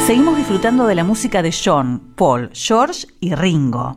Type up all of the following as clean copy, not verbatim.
Seguimos disfrutando de la música de John, Paul, George y Ringo.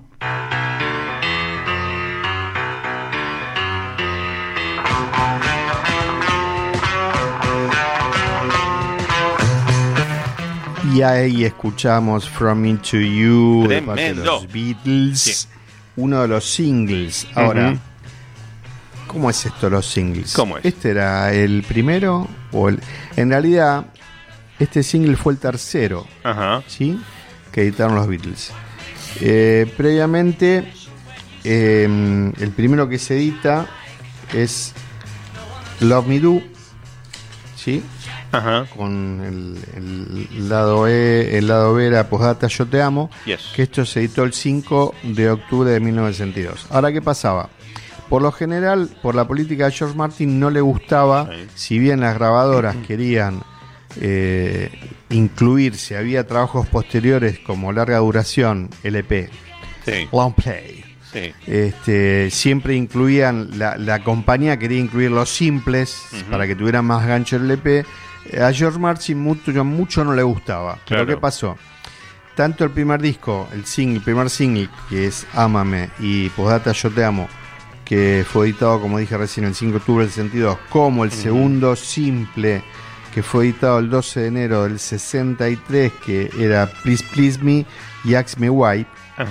Y ahí escuchamos From Me to You de parte de los Beatles, sí. Uno de los singles. Ahora, ¿cómo es esto los singles? ¿Cómo es? ¿Este era el primero? En realidad, este single fue el tercero, ¿sí? Que editaron los Beatles. Previamente, el primero que se edita es Love Me Do, ¿sí? Con el lado E, el lado B era Postdata Yo Te Amo, que esto se editó el 5 de octubre de 1962. Ahora, ¿qué pasaba? Por lo general, por la política de George Martin no le gustaba, si bien las grabadoras querían incluirse, había trabajos posteriores como larga duración, LP, long play. Siempre incluían, la compañía quería incluir los simples para que tuvieran más gancho el LP. A George Martin mucho no le gustaba. Pero ¿qué pasó? Tanto el primer disco, el primer single, que es Ámame, y Postdata Yo Te Amo, que fue editado, como dije recién, el 5 de octubre del 62, como el segundo simple, que fue editado el 12 de enero del 63, que era Please Please Me y Ask Me Why.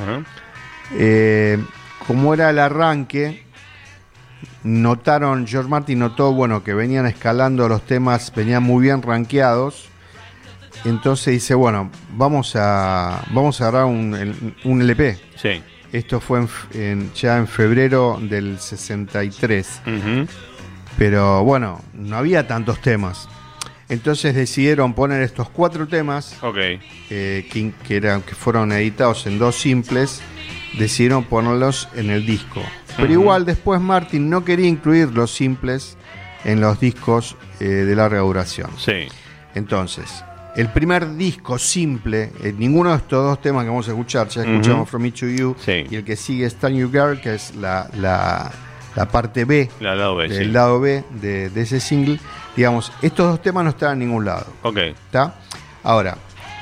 Como era el arranque, George Martin notó, que venían escalando los temas, venían muy bien rankeados. Entonces dice, vamos a agarrar un LP. Sí. Esto fue ya en febrero del 63. Pero no había tantos temas. Entonces decidieron poner estos 4 temas que fueron editados en 2 simples. Decidieron ponerlos en el disco. Pero igual después Martin no quería incluir los simples en los discos de larga duración. Sí. Entonces, el primer disco simple, ninguno de estos 2 temas que vamos a escuchar, ya escuchamos From Me to You, y el que sigue es Stand You Girl, que es la parte B, lado B de ese single. Digamos, estos 2 temas no estaban en ningún lado. ¿Está? Ahora,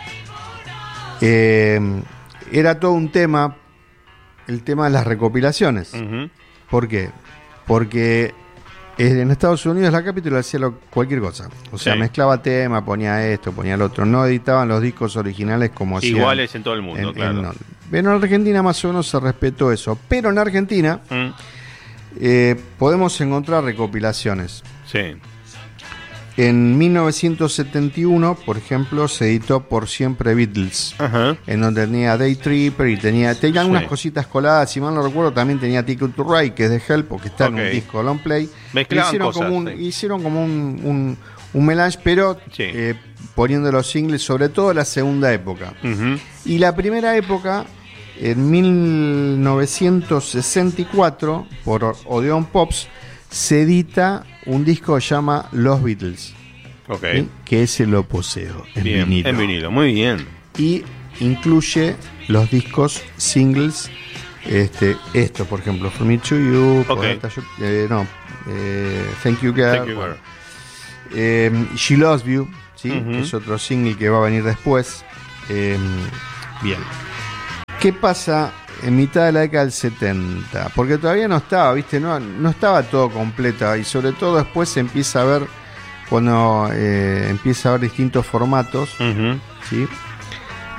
era todo un tema, el tema de las recopilaciones. ¿Por qué? Porque en Estados Unidos la Capitol hacía cualquier cosa. O sea, mezclaba tema, ponía esto, ponía el otro. No editaban los discos originales como hacían. Iguales en todo el mundo, claro. Pero en Argentina más o menos se respetó eso. Pero en Argentina podemos encontrar recopilaciones. Sí. En 1971, por ejemplo, se editó Por Siempre Beatles, en donde tenía Day Tripper y tenía algunas cositas coladas. Si mal no recuerdo, también tenía Ticket to Ride, que es de Help, porque está en un disco long play. Hicieron como un melange, pero poniendo los singles, sobre todo la segunda época. Y la primera época, en 1964, por Odeon Pops, se edita un disco que se llama Los Beatles, ¿sí? Que ese lo poseo en vinilo. En vinilo, muy bien. Y incluye los discos singles, esto por ejemplo, From Me to You, Thank You Girl, She Loves You, ¿sí? Que es otro single que va a venir después. Bien. ¿Qué pasa en mitad de la década del 70? Porque todavía no estaba, no estaba todo completo, y sobre todo después se empieza a ver, cuando empieza a haber distintos formatos, ¿sí?